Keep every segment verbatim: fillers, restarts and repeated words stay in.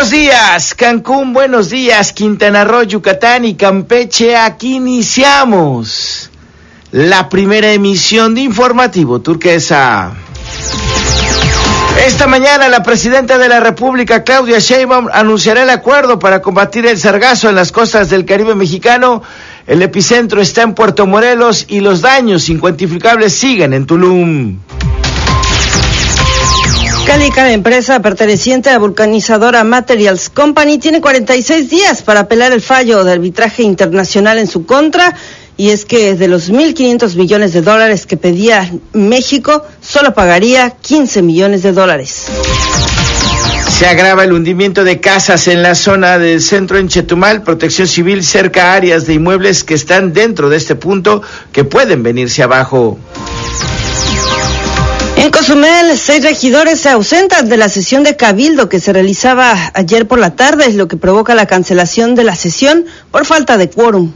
Buenos días, Cancún, buenos días, Quintana Roo, Yucatán y Campeche. Aquí iniciamos la primera emisión de Informativo Turquesa. Esta mañana la presidenta de la República, Claudia Sheinbaum, anunciará el acuerdo para combatir el sargazo en las costas del Caribe mexicano. El epicentro está en Puerto Morelos y los daños incuantificables siguen en Tulum. Calica, la empresa perteneciente a Vulcanizadora Materials Company, tiene cuarenta y seis días para apelar el fallo de arbitraje internacional en su contra, y es que de los mil quinientos millones de dólares que pedía México, solo pagaría quince millones de dólares. Se agrava el hundimiento de casas en la zona del centro en Chetumal. Protección Civil cerca áreas de inmuebles que están dentro de este punto que pueden venirse abajo. En Cozumel, seis regidores se ausentan de la sesión de cabildo que se realizaba ayer por la tarde, lo que provoca la cancelación de la sesión por falta de quórum.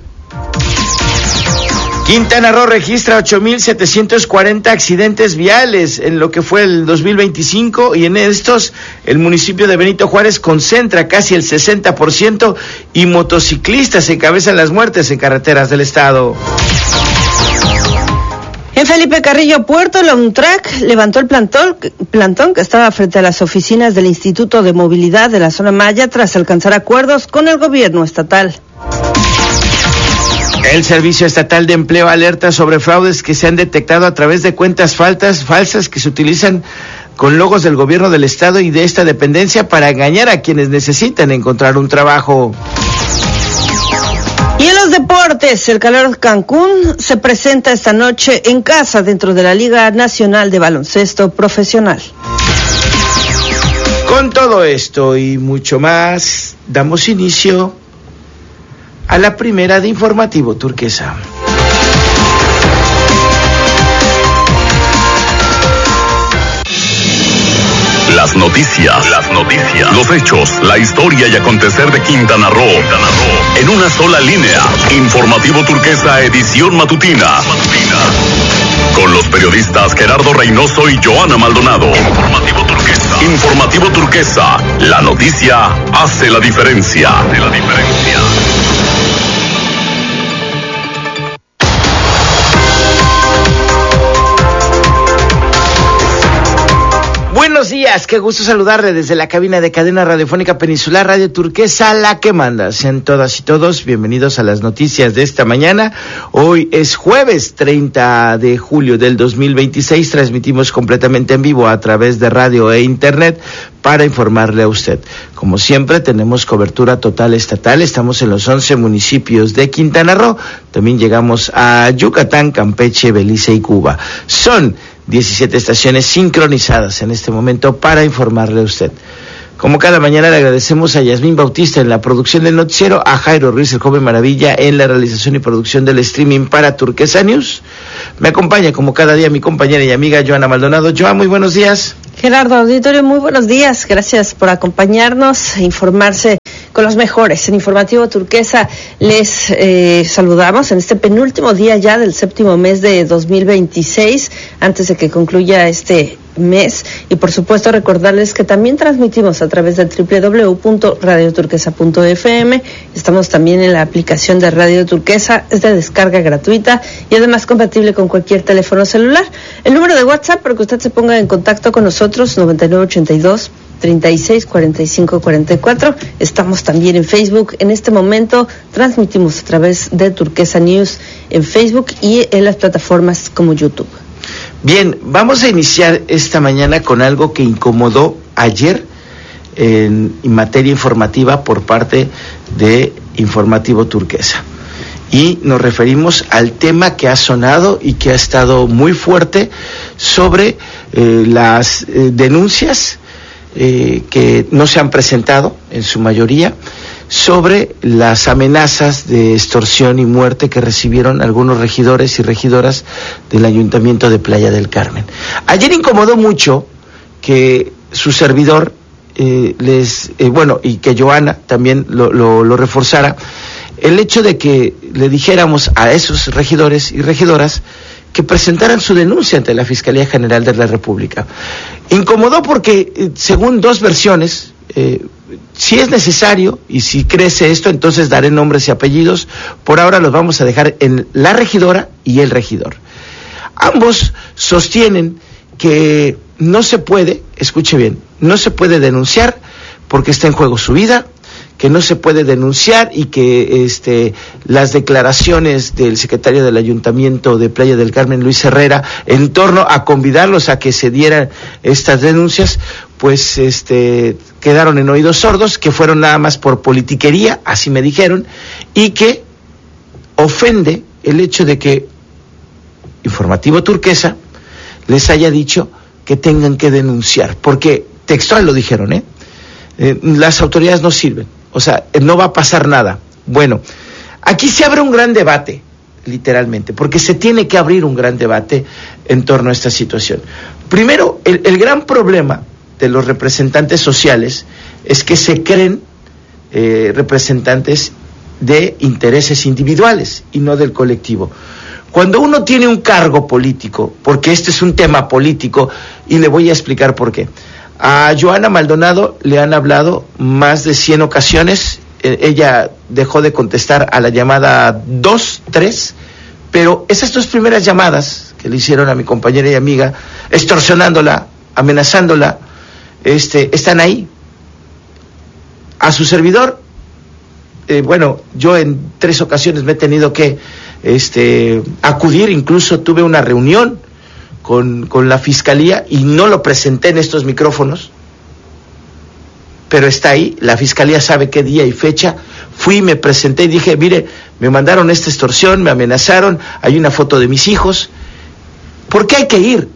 Quintana Roo registra ocho mil setecientos cuarenta accidentes viales en lo que fue el dos mil veinticinco, y en estos el municipio de Benito Juárez concentra casi el sesenta por ciento y motociclistas encabezan las muertes en carreteras del estado. En Felipe Carrillo Puerto, la UNTRAC levantó el plantón, plantón que estaba frente a las oficinas del Instituto de Movilidad de la Zona Maya tras alcanzar acuerdos con el gobierno estatal. El Servicio Estatal de Empleo alerta sobre fraudes que se han detectado a través de cuentas faltas, falsas que se utilizan con logos del gobierno del estado y de esta dependencia para engañar a quienes necesitan encontrar un trabajo. Y en los deportes, el Calor Cancún se presenta esta noche en casa dentro de la Liga Nacional de Baloncesto Profesional. Con todo esto y mucho más, damos inicio a la primera de Informativo Turquesa. Las noticias, las noticias, los hechos, la historia y acontecer de Quintana Roo, Quintana Roo, en una sola línea. Informativo Turquesa, edición matutina. matutina. Con los periodistas Gerardo Reynoso y Joana Maldonado. Informativo Turquesa. Informativo Turquesa, la noticia hace la diferencia. Hace la diferencia. Buenos días, qué gusto saludarle desde la cabina de Cadena Radiofónica Peninsular Radio Turquesa, la que manda. Sean todas y todos bienvenidos a las noticias de esta mañana. Hoy es jueves treinta de julio del dos mil veintiséis, transmitimos completamente en vivo a través de radio e internet para informarle a usted. Como siempre, tenemos cobertura total estatal, estamos en los once municipios de Quintana Roo, también llegamos a Yucatán, Campeche, Belice y Cuba. Son diecisiete estaciones sincronizadas en este momento para informarle a usted. Como cada mañana le agradecemos a Yasmín Bautista en la producción del noticiero, a Jairo Ruiz, el joven maravilla, en la realización y producción del streaming para Turquesa News. Me acompaña como cada día mi compañera y amiga Joana Maldonado. Joa, muy buenos días. Gerardo, auditorio, muy buenos días. Gracias por acompañarnos e informarse con los mejores. En Informativo Turquesa les eh, saludamos en este penúltimo día ya del séptimo mes de dos mil veintiséis, antes de que concluya este mes, y por supuesto recordarles que también transmitimos a través de doble u doble u doble u punto radio turquesa punto efe eme. Estamos también en la aplicación de Radio Turquesa, es de descarga gratuita y además compatible con cualquier teléfono celular. El número de WhatsApp para que usted se ponga en contacto con nosotros, noventa y nueve ochenta y dos treinta y seis cuarenta y cinco cuarenta y cuatro. Estamos también en Facebook. En este momento transmitimos a través de Turquesa News en Facebook y en las plataformas como YouTube. Bien, vamos a iniciar esta mañana con algo que incomodó ayer en, en materia informativa por parte de Informativo Turquesa. Y nos referimos al tema que ha sonado y que ha estado muy fuerte sobre eh, las eh, denuncias eh, que no se han presentado en su mayoría sobre las amenazas de extorsión y muerte que recibieron algunos regidores y regidoras del Ayuntamiento de Playa del Carmen. Ayer incomodó mucho que su servidor eh, les, eh, bueno, y que Joana también lo, lo, lo reforzara, el hecho de que le dijéramos a esos regidores y regidoras que presentaran su denuncia ante la Fiscalía General de la República. Incomodó porque, según dos versiones, Eh, si es necesario y si crece esto, entonces daré nombres y apellidos. Por ahora los vamos a dejar en la regidora y el regidor. Ambos sostienen que no se puede, escuche bien, no se puede denunciar porque está en juego su vida, que no se puede denunciar y que este las declaraciones del secretario del Ayuntamiento de Playa del Carmen, Luis Herrera, en torno a convidarlos a que se dieran estas denuncias, pues este quedaron en oídos sordos, que fueron nada más por politiquería, así me dijeron, y que ofende el hecho de que Informativo Turquesa les haya dicho que tengan que denunciar, porque textual lo dijeron, ¿eh? Eh, las autoridades no sirven, o sea, no va a pasar nada. Bueno, aquí se abre un gran debate, literalmente, porque se tiene que abrir un gran debate en torno a esta situación. Primero, el, el gran problema de los representantes sociales es que se creen eh, representantes de intereses individuales y no del colectivo. Cuando uno tiene un cargo político, porque este es un tema político, y le voy a explicar por qué. A Johanna Maldonado le han hablado más de cien ocasiones, eh, ella dejó de contestar a la llamada dos, tres, pero esas dos primeras llamadas que le hicieron a mi compañera y amiga, extorsionándola, amenazándola, este, están ahí. A su servidor, eh, bueno, yo en tres ocasiones me he tenido que este, acudir, incluso tuve una reunión Con, con la fiscalía y no lo presenté en estos micrófonos, pero está ahí, la fiscalía sabe qué día y fecha. Fui, me presenté y dije, mire, me mandaron esta extorsión, me amenazaron, hay una foto de mis hijos. ¿Por qué hay que ir?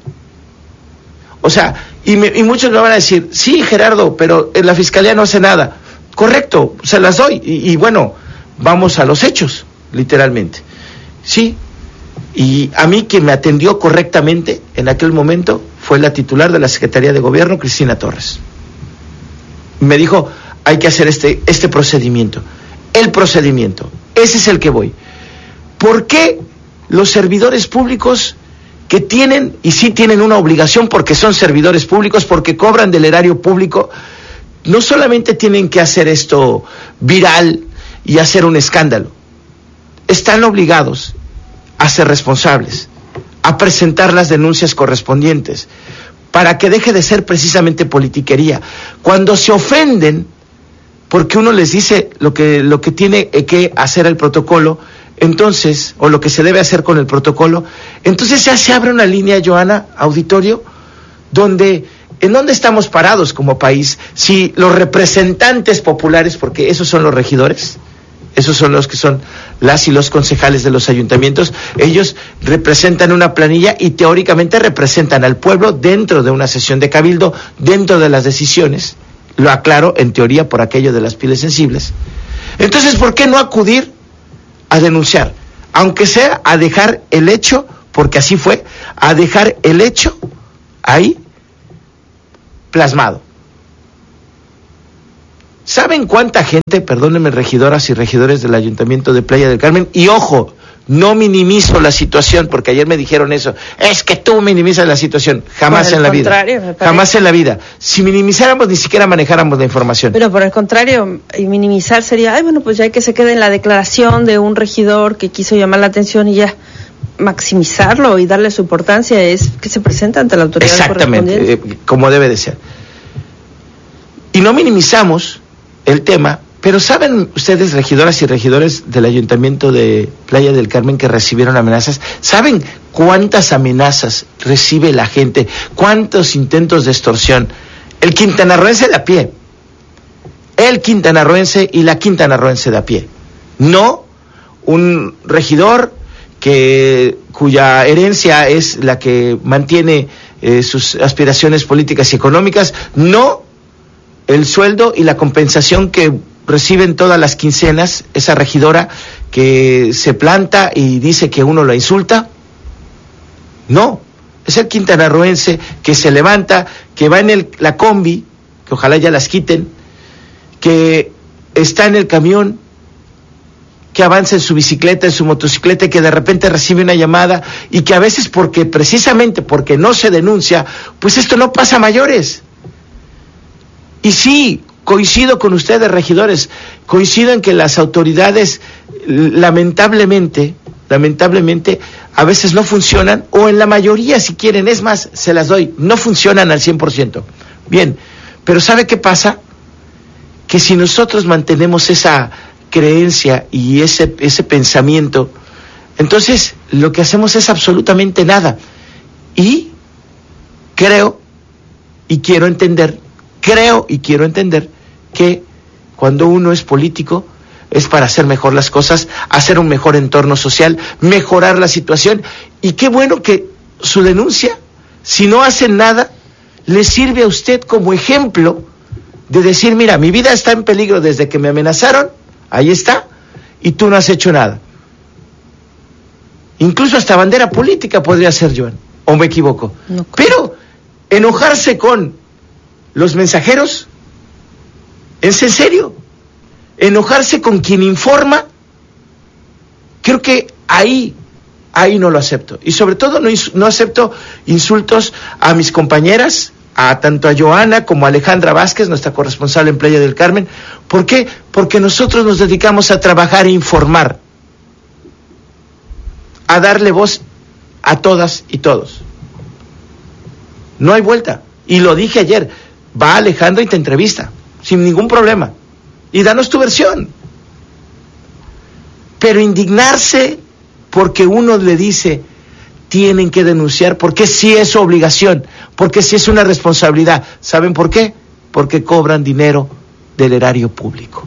O sea, y, me, y muchos me van a decir, sí, Gerardo, pero la fiscalía no hace nada. Correcto, se las doy, y, y bueno, vamos a los hechos, literalmente. Sí. Y a mí quien me atendió correctamente en aquel momento fue la titular de la Secretaría de Gobierno, Cristina Torres. Me dijo, hay que hacer este, este procedimiento. El procedimiento, ese es el que voy. ¿Por qué los servidores públicos que tienen, y sí tienen una obligación porque son servidores públicos, porque cobran del erario público, no solamente tienen que hacer esto viral y hacer un escándalo, están obligados a ser responsables, a presentar las denuncias correspondientes, para que deje de ser precisamente politiquería? Cuando se ofenden porque uno les dice lo que, lo que tiene que hacer el protocolo, entonces, o lo que se debe hacer con el protocolo, entonces ya se abre una línea, Johanna, auditorio, donde, ¿en dónde estamos parados como país? Si los representantes populares, porque esos son los regidores, esos son los que son las y los concejales de los ayuntamientos, ellos representan una planilla y teóricamente representan al pueblo dentro de una sesión de cabildo, dentro de las decisiones, lo aclaro, en teoría por aquello de las pieles sensibles. Entonces, ¿por qué no acudir a denunciar? Aunque sea a dejar el hecho, porque así fue, a dejar el hecho ahí plasmado. ¿Saben cuánta gente, perdónenme regidoras y regidores del Ayuntamiento de Playa del Carmen, y ojo, no minimizo la situación, porque ayer me dijeron eso, es que tú minimizas la situación, jamás en la vida, jamás en la vida, si minimizáramos ni siquiera manejáramos la información. Pero por el contrario, minimizar sería, ay bueno, pues ya hay que se quede en la declaración de un regidor que quiso llamar la atención y ya. Maximizarlo y darle su importancia es que se presenta ante la autoridad correspondiente. Exactamente, eh, como debe de ser. Y no minimizamos el tema, pero ¿saben ustedes, regidoras y regidores del Ayuntamiento de Playa del Carmen, que recibieron amenazas? ¿Saben cuántas amenazas recibe la gente? ¿Cuántos intentos de extorsión? El quintanarroense de a pie, el quintanarroense y la quintanarroense de a pie, no un regidor que cuya herencia es la que mantiene eh, sus aspiraciones políticas y económicas, no el sueldo y la compensación que reciben todas las quincenas esa regidora que se planta y dice que uno la insulta. No, es el quintanarroense que se levanta, que va en el, la combi, que ojalá ya las quiten, que está en el camión, que avanza en su bicicleta, en su motocicleta, y que de repente recibe una llamada, y que a veces porque, precisamente porque no se denuncia, pues esto no pasa a mayores. Y sí, coincido con ustedes, regidores, coincido en que las autoridades, lamentablemente, lamentablemente, a veces no funcionan, o en la mayoría, si quieren, es más, se las doy, no funcionan al cien por ciento. Bien, pero ¿sabe qué pasa? Que si nosotros mantenemos esa creencia y ese, ese pensamiento, entonces lo que hacemos es absolutamente nada. Y creo y quiero entender, creo y quiero entender que cuando uno es político es para hacer mejor las cosas, hacer un mejor entorno social, mejorar la situación, y qué bueno que su denuncia, si no hacen nada, le sirve a usted como ejemplo de decir, mira, mi vida está en peligro desde que me amenazaron, ahí está, y tú no has hecho nada. Incluso hasta bandera política podría ser, Joan, o me equivoco. No, pero enojarse con los mensajeros, ¿es en serio? Enojarse con quien informa, creo que ahí, ahí no lo acepto. Y sobre todo no, no acepto insultos a mis compañeras, a tanto a Joana como a Alejandra Vázquez, nuestra corresponsal en Playa del Carmen. ¿Por qué? Porque nosotros nos dedicamos a trabajar e informar, a darle voz a todas y todos. No hay vuelta. Y lo dije ayer, va Alejandra y te entrevista, sin ningún problema. Y danos tu versión. Pero indignarse porque uno le dice tienen que denunciar, porque sí es su obligación, porque sí es una responsabilidad. ¿Saben por qué? Porque cobran dinero del erario público.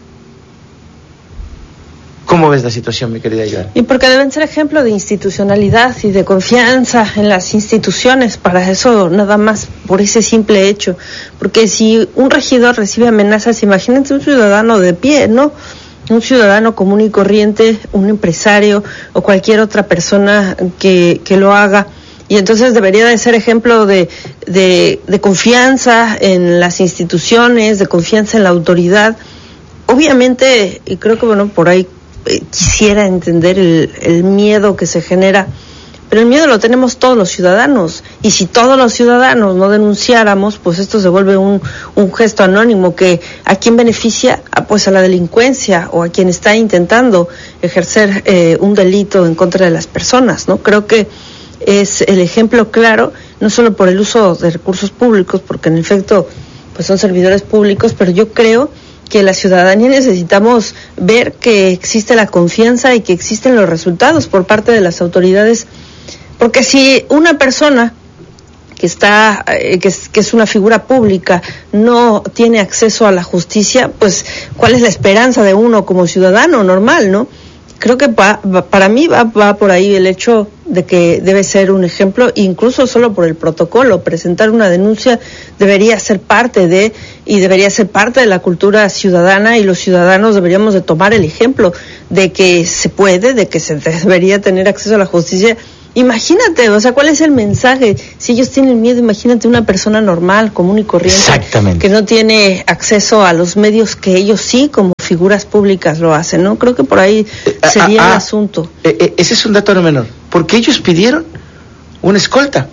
¿Cómo ves la situación, mi querida Joana? Y porque deben ser ejemplo de institucionalidad y de confianza en las instituciones, para eso nada más, por ese simple hecho. Porque si un regidor recibe amenazas, imagínense un ciudadano de pie, ¿no? Un ciudadano común y corriente, un empresario o cualquier otra persona que, que lo haga. Y entonces debería de ser ejemplo de, de, de confianza en las instituciones, de confianza en la autoridad. Obviamente, y creo que bueno, por ahí eh, quisiera entender el, el miedo que se genera, pero el miedo lo tenemos todos los ciudadanos, y si todos los ciudadanos no denunciáramos, pues esto se vuelve un, un gesto anónimo que ¿a quién beneficia? Ah, pues a la delincuencia o a quien está intentando ejercer eh, un delito en contra de las personas, ¿no? Creo que es el ejemplo claro, no solo por el uso de recursos públicos, porque en efecto pues son servidores públicos, pero yo creo que la ciudadanía necesitamos ver que existe la confianza y que existen los resultados por parte de las autoridades, porque si una persona que está eh, que, es, que es una figura pública no tiene acceso a la justicia, pues ¿cuál es la esperanza de uno como ciudadano normal, no? Creo que va, va, para mí va, va por ahí el hecho de que debe ser un ejemplo, incluso solo por el protocolo. Presentar una denuncia debería ser parte de, y debería ser parte de la cultura ciudadana, y los ciudadanos deberíamos de tomar el ejemplo de que se puede, de que se debería tener acceso a la justicia. Imagínate, o sea, ¿cuál es el mensaje? Si ellos tienen miedo, imagínate una persona normal, común y corriente, exactamente, que no tiene acceso a los medios que ellos sí, como figuras públicas, lo hacen, ¿no? Creo que por ahí sería ah, ah, el asunto. Eh, eh, ese es un dato no menor, porque ellos pidieron una escolta.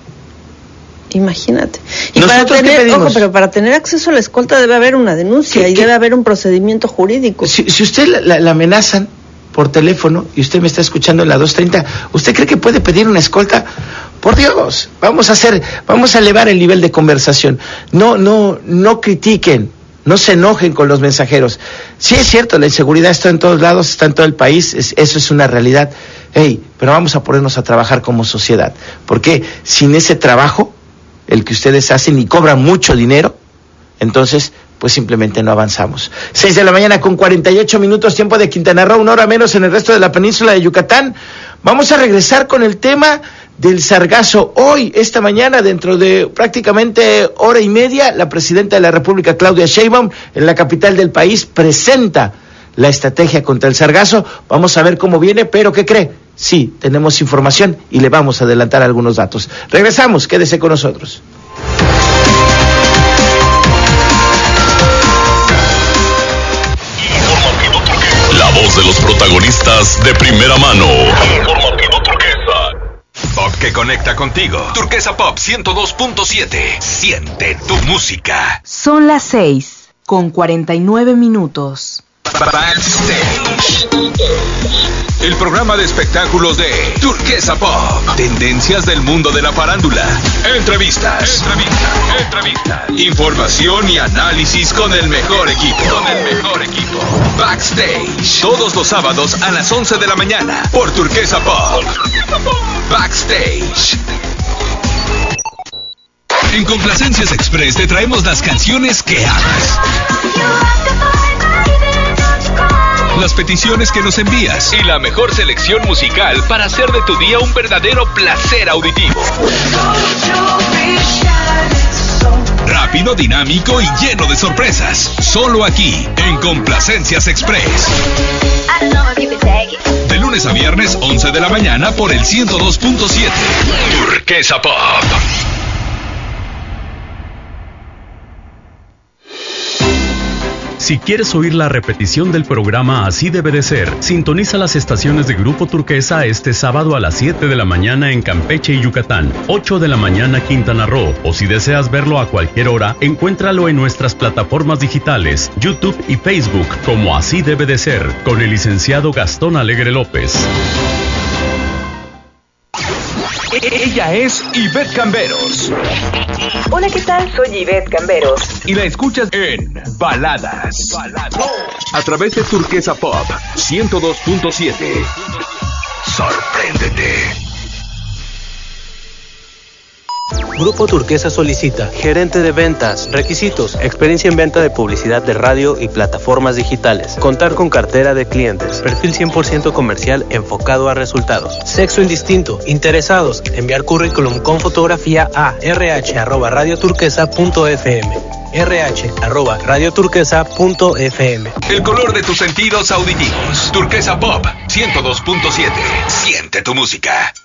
Imagínate. Y para tener, ojo, pero para tener acceso a la escolta debe haber una denuncia ¿Qué, y qué? debe haber un procedimiento jurídico. Si, si usted la, la, la amenazan por teléfono y usted me está escuchando en la dos treinta, ¿usted cree que puede pedir una escolta? Por Dios, vamos a hacer, vamos a elevar el nivel de conversación. No, no, no critiquen, no se enojen con los mensajeros. Sí es cierto, la inseguridad está en todos lados, está en todo el país, es, eso es una realidad. Hey, pero vamos a ponernos a trabajar como sociedad, porque sin ese trabajo, el que ustedes hacen y cobran mucho dinero, entonces pues simplemente no avanzamos. Seis de la mañana con cuarenta y ocho minutos, tiempo de Quintana Roo, una hora menos en el resto de la península de Yucatán. Vamos a regresar con el tema del sargazo. Hoy, esta mañana, dentro de prácticamente hora y media, la presidenta de la República, Claudia Sheinbaum, en la capital del país, presenta la estrategia contra el sargazo. Vamos a ver cómo viene, pero ¿qué cree? Sí, tenemos información y le vamos a adelantar algunos datos. Regresamos, quédese con nosotros. La voz de los protagonistas de primera mano. Informativo Turquesa. Pop que conecta contigo. Turquesa Pop ciento dos punto siete. Siente tu música. Son las seis con cuarenta y nueve minutos. Backstage, el programa de espectáculos de Turquesa Pop. Tendencias del mundo de la farándula. Entrevistas. Entrevistas. Entrevistas. Información y análisis con el mejor equipo. Con el mejor equipo. Backstage. Todos los sábados a las once de la mañana por Turquesa Pop. Backstage. En Complacencias Express te traemos las canciones que amas, las peticiones que nos envías y la mejor selección musical para hacer de tu día un verdadero placer auditivo. Rápido, dinámico y lleno de sorpresas. Solo aquí, en Complacencias Express. De lunes a viernes, once de la mañana por el ciento dos punto siete. Turquesa Pop. Si quieres oír la repetición del programa Así Debe de Ser, sintoniza las estaciones de Grupo Turquesa este sábado a las siete de la mañana en Campeche y Yucatán, ocho de la mañana Quintana Roo, o si deseas verlo a cualquier hora, encuéntralo en nuestras plataformas digitales, YouTube y Facebook, como Así Debe de Ser, con el licenciado Gastón Alegre López. Ella es Ivette Camberos. Hola, ¿qué tal? Soy Ivette Camberos. Y la escuchas en Baladas. Baladas. A través de Turquesa Pop ciento dos punto siete. Sorpréndete. Grupo Turquesa solicita gerente de ventas, requisitos, experiencia en venta de publicidad de radio y plataformas digitales, contar con cartera de clientes, perfil cien por ciento comercial enfocado a resultados, sexo indistinto, interesados, enviar currículum con fotografía a rh arroba radioturquesa punto f m. rh arroba radioturquesa punto f m. El color de tus sentidos auditivos. Turquesa Pop ciento dos punto siete. Siente tu música.